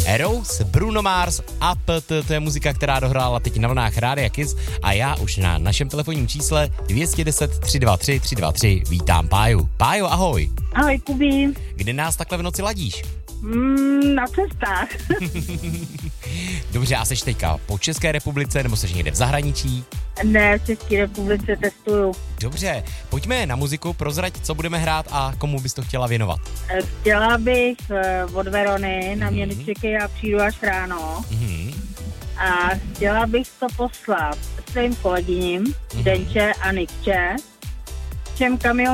Rose, Bruno Mars a to je muzika, která dohrála teď na vlnách Rádia Kiss a já už na našem telefonním čísle 210 323 323 vítám Páju. Pájo, ahoj. Ahoj, Kubí. Kde nás takhle v noci ladíš? Na cestách. Dobře, a seš teďka po České republice nebo seš někde v zahraničí? Ne, v České republice testuju. Dobře, pojďme na muziku, prozrať, co budeme hrát a komu bys to chtěla věnovat. Chtěla bych od Verony na mě nečekej a přijdu až ráno. A chtěla bych to poslat svým kolegyním, Denče a Nikče, všem